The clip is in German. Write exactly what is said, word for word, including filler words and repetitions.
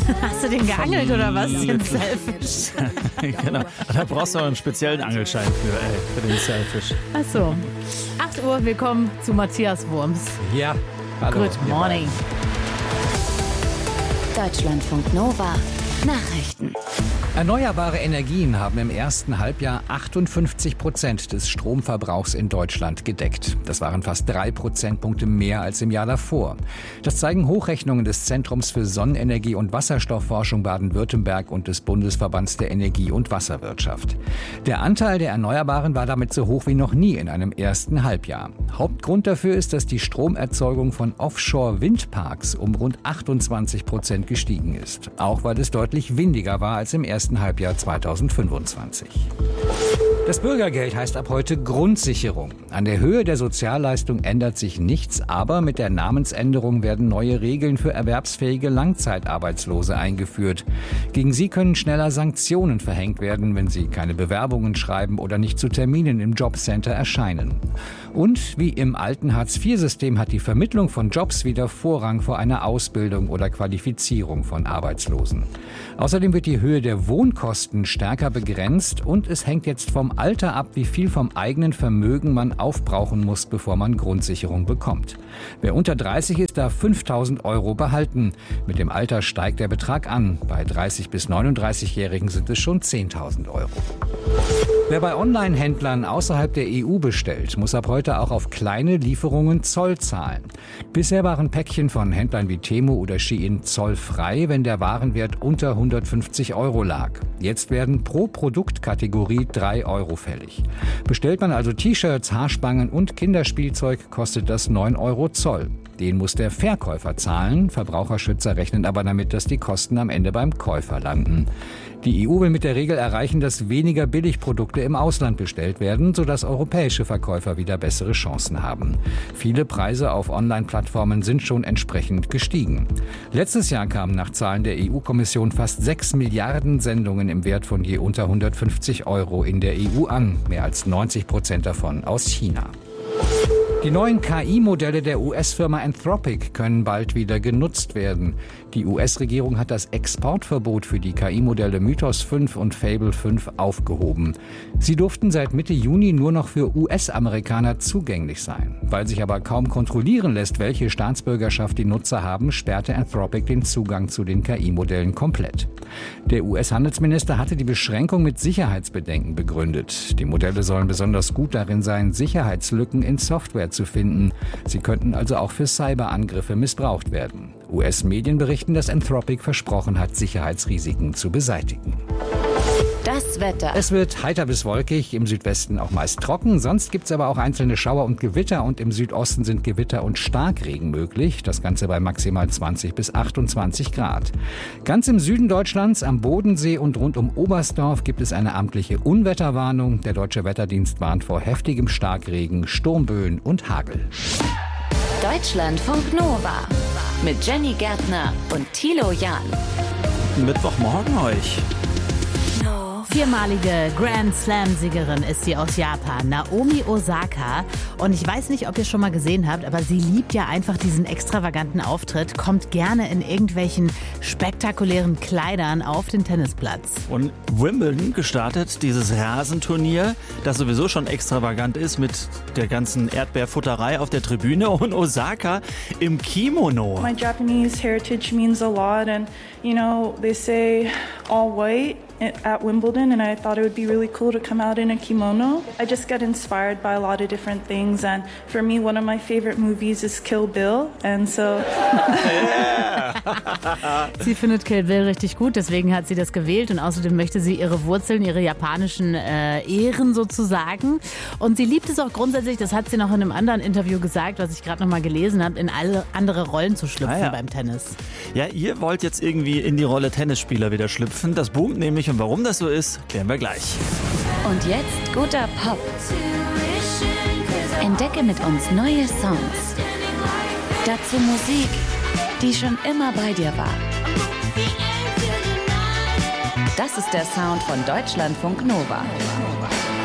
Hast du den geangelt oder was? Den Sailfish. Genau. Da brauchst du auch einen speziellen Angelschein für, ey, für den Sailfish. Ach so. acht Uhr, willkommen zu Matthias Wurms. Ja, hallo. Good morning. Deutschlandfunk Nova. Nachrichten. Erneuerbare Energien haben im ersten Halbjahr achtundfünfzig Prozent des Stromverbrauchs in Deutschland gedeckt. Das waren fast drei Prozentpunkte mehr als im Jahr davor. Das zeigen Hochrechnungen des Zentrums für Sonnenenergie und Wasserstoffforschung Baden-Württemberg und des Bundesverbands der Energie- und Wasserwirtschaft. Der Anteil der Erneuerbaren war damit so hoch wie noch nie in einem ersten Halbjahr. Hauptgrund dafür ist, dass die Stromerzeugung von Offshore-Windparks um rund achtundzwanzig Prozent gestiegen ist. Auch weil es deutlich windiger war als im ersten Halbjahr zweitausendfünfundzwanzig. Das Bürgergeld heißt ab heute Grundsicherung. An der Höhe der Sozialleistung ändert sich nichts, aber mit der Namensänderung werden neue Regeln für erwerbsfähige Langzeitarbeitslose eingeführt. Gegen sie können schneller Sanktionen verhängt werden, wenn sie keine Bewerbungen schreiben oder nicht zu Terminen im Jobcenter erscheinen. Und wie im alten Hartz vier System hat die Vermittlung von Jobs wieder Vorrang vor einer Ausbildung oder Qualifizierung von Arbeitslosen. Außerdem wird die Höhe der Wohnkosten stärker begrenzt und es hängt jetzt vom Alter ab, wie viel vom eigenen Vermögen man aufbrauchen muss, bevor man Grundsicherung bekommt. Wer unter dreißig ist, darf fünftausend Euro behalten. Mit dem Alter steigt der Betrag an. Bei dreißig- bis neununddreißigjährigen sind es schon zehntausend Euro. Wer bei Online-Händlern außerhalb der E U bestellt, muss ab heute auch auf kleine Lieferungen Zoll zahlen. Bisher waren Päckchen von Händlern wie Temu oder Shein zollfrei, wenn der Warenwert unter hundertfünfzig Euro lag. Jetzt werden pro Produktkategorie drei Euro fällig. Bestellt man also T-Shirts, Haarspangen und Kinderspielzeug, kostet das neun Euro Zoll. Den muss der Verkäufer zahlen. Verbraucherschützer rechnen aber damit, dass die Kosten am Ende beim Käufer landen. Die E U will mit der Regel erreichen, dass weniger Billigprodukte im Ausland bestellt werden, sodass europäische Verkäufer wieder bessere Chancen haben. Viele Preise auf Online-Plattformen sind schon entsprechend gestiegen. Letztes Jahr kamen nach Zahlen der E U-Kommission fast sechs Milliarden Sendungen im Wert von je unter hundertfünfzig Euro in der E U an, mehr als neunzig Prozent davon aus China. Die neuen K I-Modelle der U S-Firma Anthropic können bald wieder genutzt werden. Die U S-Regierung hat das Exportverbot für die K I-Modelle Mythos fünf und Fable fünf aufgehoben. Sie durften seit Mitte Juni nur noch für U S-Amerikaner zugänglich sein. Weil sich aber kaum kontrollieren lässt, welche Staatsbürgerschaft die Nutzer haben, sperrte Anthropic den Zugang zu den K I-Modellen komplett. Der U S-Handelsminister hatte die Beschränkung mit Sicherheitsbedenken begründet. Die Modelle sollen besonders gut darin sein, Sicherheitslücken in Software zu finden. Sie könnten also auch für Cyberangriffe missbraucht werden. U S-Medien berichten, dass Anthropic versprochen hat, Sicherheitsrisiken zu beseitigen. Das Wetter. Es wird heiter bis wolkig, im Südwesten auch meist trocken. Sonst gibt es aber auch einzelne Schauer und Gewitter und im Südosten sind Gewitter und Starkregen möglich. Das Ganze bei maximal zwanzig bis achtundzwanzig Grad. Ganz im Süden Deutschlands, am Bodensee und rund um Oberstdorf gibt es eine amtliche Unwetterwarnung. Der Deutsche Wetterdienst warnt vor heftigem Starkregen, Sturmböen und Hagel. Deutschlandfunk Nova mit Jenny Gärtner und Thilo Jahn. Mittwochmorgen euch. Viermalige Grand Slam-Siegerin ist sie aus Japan, Naomi Osaka. Und ich weiß nicht, ob ihr es schon mal gesehen habt, aber sie liebt ja einfach diesen extravaganten Auftritt, kommt gerne in irgendwelchen spektakulären Kleidern auf den Tennisplatz. Und Wimbledon gestartet, dieses Rasenturnier, das sowieso schon extravagant ist mit der ganzen Erdbeerfutterei auf der Tribüne und Osaka im Kimono. My Japanese heritage means a lot and, you know, they say all white at Wimbledon, and I thought it would be really cool to come out in a kimono. I just get inspired by a lot of different things, and for me, one of my favorite movies is Kill Bill, and so... Sie findet Kill Bill richtig gut, deswegen hat sie das gewählt und außerdem möchte sie ihre Wurzeln, ihre japanischen äh, ehren sozusagen. Und sie liebt es auch grundsätzlich, das hat sie noch in einem anderen Interview gesagt, was ich gerade noch mal gelesen habe, in alle andere Rollen zu schlüpfen ah, ja. beim Tennis. Ja, ihr wollt jetzt irgendwie in die Rolle Tennisspieler wieder schlüpfen. Das boomt nämlich und warum das so ist, klären wir gleich. Und jetzt guter Pop. Entdecke mit uns neue Songs. Dazu Musik, die schon immer bei dir war. Das ist der Sound von Deutschlandfunk Nova.